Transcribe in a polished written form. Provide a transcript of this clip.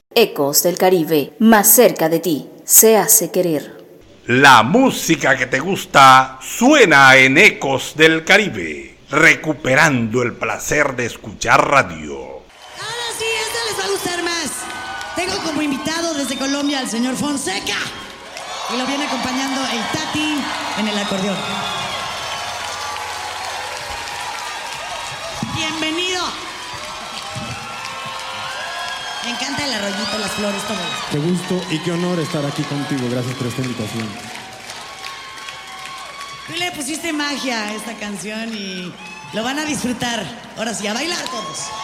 Ecos del Caribe, más cerca de ti, se hace querer. La música que te gusta suena en Ecos del Caribe, recuperando el placer de escuchar radio. Ahora sí, esta les va a gustar más. Tengo como invitado desde Colombia al señor Fonseca y lo viene acompañando el Tati en el acordeón. Bienvenido. Me encanta el arroyito, las flores, todo. Qué gusto y qué honor estar aquí contigo. Gracias por esta invitación. Tú le pusiste magia a esta canción y lo van a disfrutar. Ahora sí, a bailar todos.